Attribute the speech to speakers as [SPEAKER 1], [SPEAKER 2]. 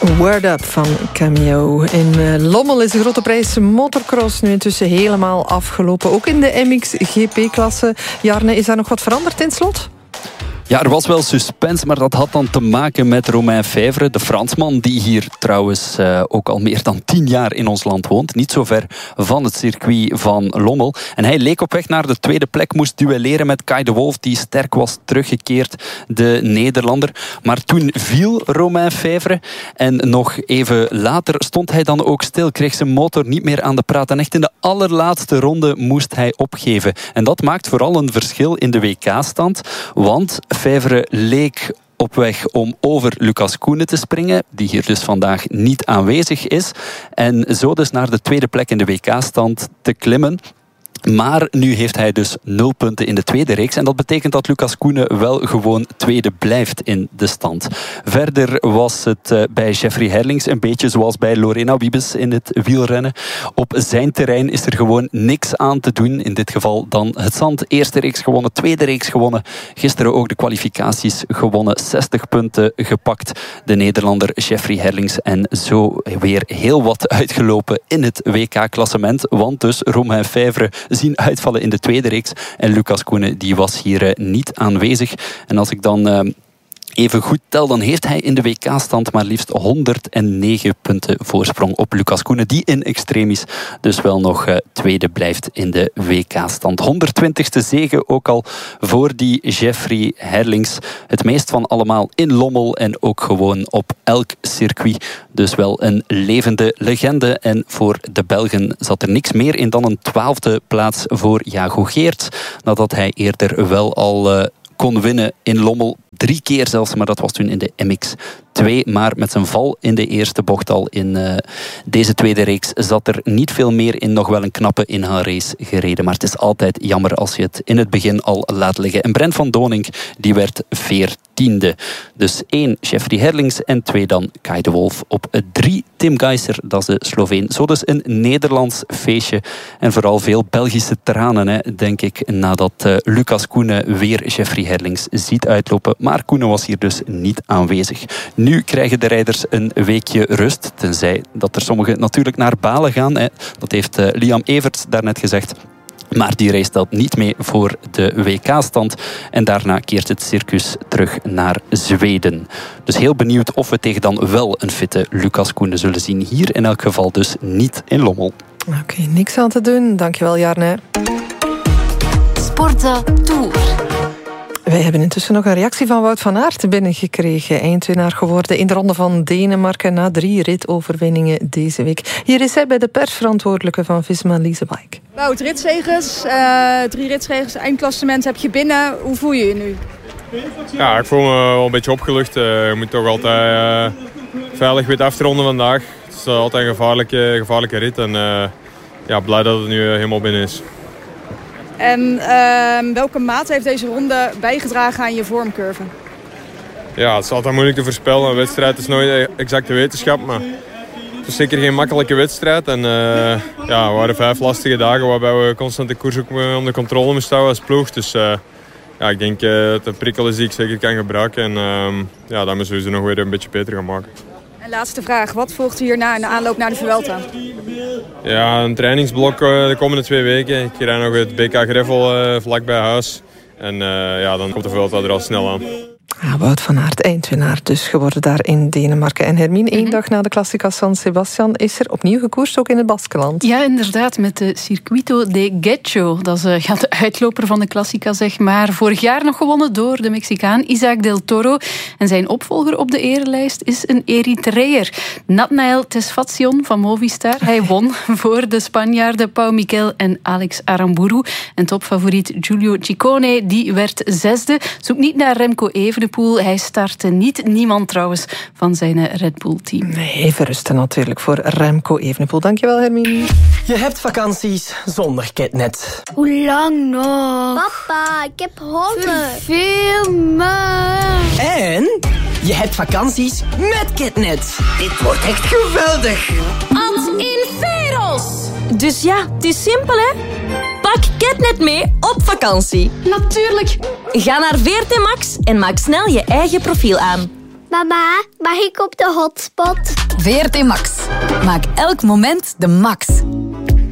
[SPEAKER 1] Word Up van Cameo. In Lommel is de grote prijs motocross nu intussen helemaal afgelopen. Ook in de MXGP-klasse. Jarne, is daar nog wat veranderd in het slot?
[SPEAKER 2] Ja, er was wel suspense, maar dat had dan te maken met Romain Faivre, de Fransman, die hier trouwens ook al meer dan 10 jaar in ons land woont. Niet zo ver van het circuit van Lommel. En hij leek op weg naar de tweede plek, moest duelleren met Kai de Wolf, die sterk was teruggekeerd, de Nederlander. Maar toen viel Romain Faivre en nog even later stond hij dan ook stil, kreeg zijn motor niet meer aan de praat. En echt in de allerlaatste ronde moest hij opgeven. En dat maakt vooral een verschil in de WK-stand, want Faivre leek op weg om over Lucas Koenen te springen, die hier dus vandaag niet aanwezig is. En zo dus naar de tweede plek in de WK-stand te klimmen. Maar nu heeft hij dus 0 punten in de tweede reeks. En dat betekent dat Lucas Koenen wel gewoon tweede blijft in de stand. Verder was het bij Jeffrey Herlings een beetje zoals bij Lorena Wiebes in het wielrennen. Op zijn terrein is er gewoon niks aan te doen. In dit geval dan het zand. Eerste reeks gewonnen, tweede reeks gewonnen. Gisteren ook de kwalificaties gewonnen. 60 punten gepakt. De Nederlander Jeffrey Herlings. En zo weer heel wat uitgelopen in het WK-klassement. Want dus Romain Faivre zien uitvallen in de tweede reeks. En Lucas Koenen die was hier niet aanwezig. En als ik dan even goed tel, dan heeft hij in de WK-stand maar liefst 109 punten voorsprong op Lucas Koenen, die in extremis dus wel nog tweede blijft in de WK-stand. 120ste zege ook al voor die Jeffrey Herlings. Het meest van allemaal in Lommel en ook gewoon op elk circuit. Dus wel een levende legende. En voor de Belgen zat er niks meer in dan een 12e plaats voor Jago Geerts. Nadat hij eerder wel al kon winnen in Lommel. 3 keer zelfs, maar dat was toen in de MX2. Maar met zijn val in de eerste bocht al in deze tweede reeks zat er niet veel meer in. Nog wel een knappe inhaalrace gereden. Maar het is altijd jammer als je het in het begin al laat liggen. En Brent van Donink, die werd 14e. Dus 1 Jeffrey Herlings en 2 dan Kai de Wolf. Op 3 Tim Geiser, dat is de Sloveen. Zo dus een Nederlands feestje. En vooral veel Belgische tranen, denk ik, nadat Lucas Koenen weer Jeffrey Herlings ziet uitlopen. Maar Koenen was hier dus niet aanwezig. Nu krijgen de rijders een weekje rust. Tenzij dat er sommigen natuurlijk naar Balen gaan. Dat heeft Liam Everts daarnet gezegd. Maar die race telt niet mee voor de WK-stand. En daarna keert het circus terug naar Zweden. Dus heel benieuwd of we tegen dan wel een fitte Lucas Koenen zullen zien. Hier in elk geval dus niet in Lommel.
[SPEAKER 1] Oké, niks aan te doen. Dankjewel, Jarne.
[SPEAKER 3] Sportza Tour.
[SPEAKER 1] Wij hebben intussen nog een reactie van Wout van Aert binnengekregen. Eindwinnaar geworden in de ronde van Denemarken na 3 ritoverwinningen deze week. Hier is hij bij de persverantwoordelijke van Visma Leasebike.
[SPEAKER 4] Wout, ritzegers, 3 ritzegers, eindklassement heb je binnen. Hoe voel je je nu?
[SPEAKER 5] Ja, ik voel me wel een beetje opgelucht. Je moet toch altijd veilig weten afronden vandaag. Het is altijd een gevaarlijke rit. En blij dat het nu helemaal binnen is.
[SPEAKER 4] En welke mate heeft deze ronde bijgedragen aan je vormcurve?
[SPEAKER 5] Ja, het is altijd moeilijk te voorspellen. Een wedstrijd is nooit exacte wetenschap, maar het is zeker geen makkelijke wedstrijd. En we waren 5 lastige dagen waarbij we constant de koers ook onder controle moesten houden als ploeg. Dus ik denk dat de prikkel is die ik zeker kan gebruiken. En dat we sowieso nog weer een beetje beter gaan maken.
[SPEAKER 4] En laatste vraag, wat volgt hierna in de aanloop naar de Vuelta?
[SPEAKER 5] Ja, een trainingsblok de komende 2 weken. Ik rijd nog het BK Gravel vlak bij huis. En dan komt de Vuelta er al snel aan.
[SPEAKER 1] Wout van Aert, eindwinnaar dus geworden daar in Denemarken. En Hermine, 1 dag na de Classica San Sebastian is er opnieuw gekoerst, ook in het Baskenland.
[SPEAKER 6] Ja, inderdaad, met de Circuito de Getxo. Dat is de uitloper van de Classica, zeg maar. Vorig jaar nog gewonnen door de Mexicaan Isaac del Toro. En zijn opvolger op de erelijst is een Eritreër, Nathanael Tesfatsion van Movistar. Hij won voor de Spanjaarden Pau Miquel en Alex Aramburu. En topfavoriet Giulio Ciccone, die werd 6e. Zoek niet naar Remco Evenepoel. Hij startte niet. Niemand trouwens van zijn Red Bull-team.
[SPEAKER 1] Nee, even rusten natuurlijk voor Remco Evenepoel. Dankjewel, Hermine.
[SPEAKER 7] Je hebt vakanties zonder Ketnet.
[SPEAKER 8] Hoe lang nog? Papa, ik heb honger. Veel maar.
[SPEAKER 7] En je hebt vakanties met Ketnet. Dit wordt echt geweldig.
[SPEAKER 8] Als in Veros. Dus ja, het is simpel, hè? Pak Ketnet mee op vakantie.
[SPEAKER 3] Natuurlijk.
[SPEAKER 8] Ga naar VRT Max en maak snel je eigen profiel aan.
[SPEAKER 3] Mama, mag ik op de hotspot?
[SPEAKER 9] VRT Max. Maak elk moment de max.